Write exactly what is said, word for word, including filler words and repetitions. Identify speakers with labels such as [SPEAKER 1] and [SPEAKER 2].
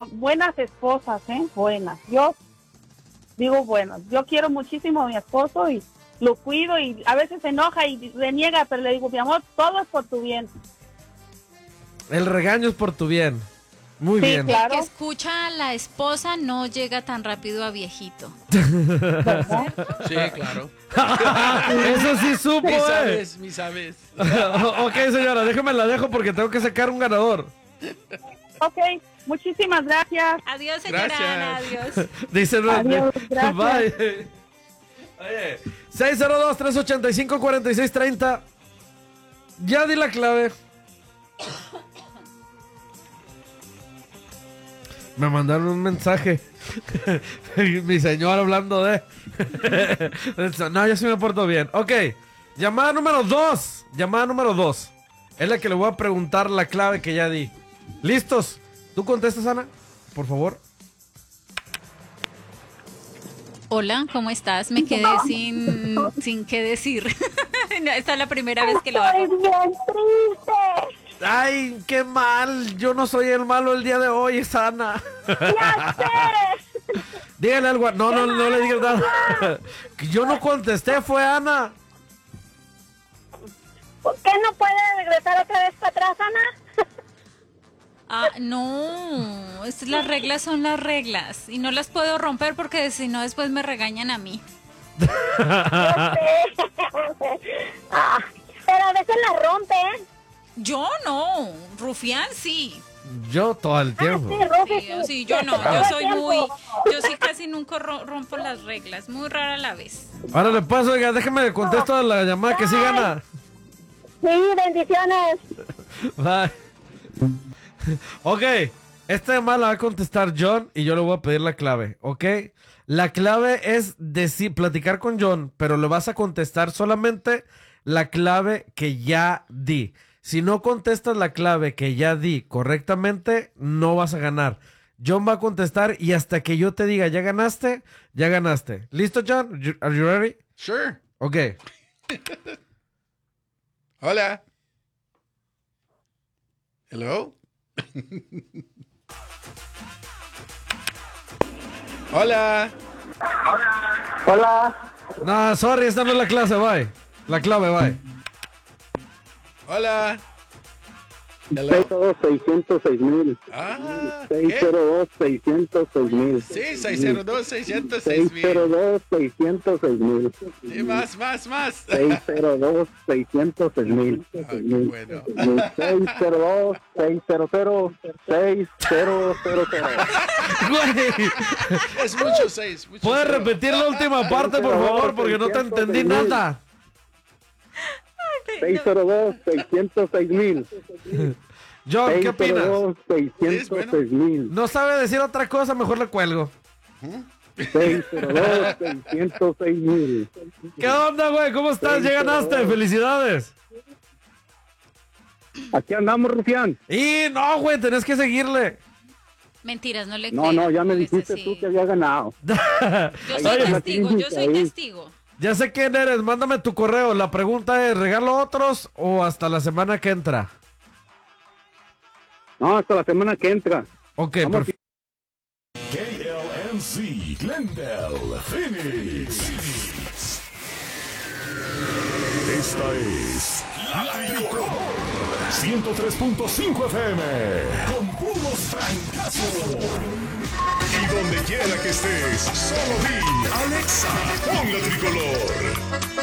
[SPEAKER 1] buenas esposas, ¿eh? Buenas. Yo digo buenas. Yo quiero muchísimo a mi esposo y lo cuido y a veces se enoja y reniega, pero le digo, mi amor, todo es por tu bien.
[SPEAKER 2] El regaño es por tu bien. Muy
[SPEAKER 1] sí,
[SPEAKER 2] bien.
[SPEAKER 1] Claro.
[SPEAKER 3] El que escucha a la esposa no llega tan rápido a viejito.
[SPEAKER 4] Sí, claro.
[SPEAKER 2] Eso sí supo,
[SPEAKER 4] Mi
[SPEAKER 2] eh.
[SPEAKER 4] sabes, mi sabes.
[SPEAKER 2] Ok, señora, déjame la dejo porque tengo que sacar un ganador.
[SPEAKER 1] Ok, muchísimas gracias.
[SPEAKER 3] Adiós, señora
[SPEAKER 4] Gracias.
[SPEAKER 3] Ana, adiós.
[SPEAKER 2] Dice no,
[SPEAKER 1] Adiós, gracias.
[SPEAKER 2] Bye. Oye, seis cero dos, tres ocho cinco, cuatro seis tres cero. Ya di la clave. Me mandaron un mensaje. Mi señor hablando de... No, yo sí me porto bien. Ok, llamada número dos. Llamada número dos. Es la que le voy a preguntar la clave que ya di. ¿Listos? ¿Tú contestas, Ana? Por favor.
[SPEAKER 3] Hola, ¿cómo estás? Me quedé sin, sin qué decir. No, esta es la primera vez que lo
[SPEAKER 1] Estoy
[SPEAKER 3] hago.
[SPEAKER 1] bien triste.
[SPEAKER 2] Ay, qué mal. Yo no soy el malo el día de hoy, es Ana.
[SPEAKER 1] Ya sé.
[SPEAKER 2] Dígale algo. a- No, no, no le digas nada. Que yo no contesté, fue Ana.
[SPEAKER 1] ¿Por qué no puede regresar otra vez para atrás, Ana?
[SPEAKER 3] Ah, no, es- las reglas son las reglas y no las puedo romper porque si no después me regañan a mí.
[SPEAKER 1] Yo sé. Ah, pero a veces la rompe, ¿eh?
[SPEAKER 3] Yo no, Rufián sí.
[SPEAKER 2] Yo todo el tiempo.
[SPEAKER 1] Sí, Rufi,
[SPEAKER 3] Sí, yo, sí, yo no,
[SPEAKER 1] Todo
[SPEAKER 3] yo
[SPEAKER 1] el
[SPEAKER 3] soy
[SPEAKER 1] tiempo.
[SPEAKER 3] muy, yo sí casi nunca ro- rompo las reglas, muy rara a la vez.
[SPEAKER 2] Ahora le paso, oiga, déjeme contesto la llamada que sí gana.
[SPEAKER 1] Sí, bendiciones.
[SPEAKER 2] Bye. Ok, esta llamada la va a contestar John y yo le voy a pedir la clave, ¿ok? La clave es decir, platicar con John, pero le vas a contestar solamente la clave que ya di. Si no contestas la clave que ya di correctamente, no vas a ganar. John va a contestar y hasta que yo te diga, ya ganaste, ya ganaste. ¿Listo, John? You- Are you ready?
[SPEAKER 4] Sure.
[SPEAKER 2] Ok.
[SPEAKER 4] Hola. Hello. Hola.
[SPEAKER 1] Hola.
[SPEAKER 2] No, sorry, esta no es la clase, bye. La clave, bye.
[SPEAKER 4] Hola. Hello.
[SPEAKER 5] seis cero dos, seiscientos seis mil.
[SPEAKER 4] Ah,
[SPEAKER 5] seis
[SPEAKER 4] ¿qué?
[SPEAKER 5] cero dos, seiscientos seis mil.
[SPEAKER 4] Sí, seis cero dos, seiscientos seis
[SPEAKER 5] seis cero
[SPEAKER 4] mil.
[SPEAKER 5] dos, seiscientos seis mil.
[SPEAKER 4] Sí, más, más, más.
[SPEAKER 5] seis cero dos, seiscientos seis mil.
[SPEAKER 4] Ah, qué bueno.
[SPEAKER 5] seis cero dos, seis cero cero, seis cero cero cero.
[SPEAKER 2] Güey,
[SPEAKER 4] Es mucho seis. Mucho
[SPEAKER 2] ¿puedes
[SPEAKER 4] cero.
[SPEAKER 2] repetir la última parte, por favor? Porque no te entendí nada.
[SPEAKER 5] seis cero dos, seiscientos seis mil.
[SPEAKER 2] John, ¿qué opinas?
[SPEAKER 5] seis cero dos, seiscientos seis mil.
[SPEAKER 2] No sabe decir otra cosa, mejor le cuelgo.
[SPEAKER 5] seis cero dos, seiscientos seis mil.
[SPEAKER 2] ¿Qué onda, güey? ¿Cómo estás? Ya ganaste, felicidades.
[SPEAKER 5] Aquí andamos, Rufián.
[SPEAKER 2] Y no, güey, tenés que seguirle.
[SPEAKER 3] Mentiras, no le
[SPEAKER 5] No,
[SPEAKER 3] creas,
[SPEAKER 5] no, ya me
[SPEAKER 3] es
[SPEAKER 5] dijiste
[SPEAKER 3] así.
[SPEAKER 5] tú que había ganado.
[SPEAKER 3] Yo soy
[SPEAKER 5] Oye,
[SPEAKER 3] testigo, yo soy
[SPEAKER 5] ahí.
[SPEAKER 3] testigo.
[SPEAKER 2] Ya sé quién eres, mándame tu correo. La pregunta es, ¿regalo otros o hasta la semana que entra?
[SPEAKER 5] No, hasta la semana que entra.
[SPEAKER 2] Ok,
[SPEAKER 5] Vamos.
[SPEAKER 2] perfecto.
[SPEAKER 6] K L M C, Glendale, Phoenix. Esta es La Tricolor ciento tres punto cinco F M con puros francazos. Y donde quiera que estés, solo di Alexa, pon La Tricolor.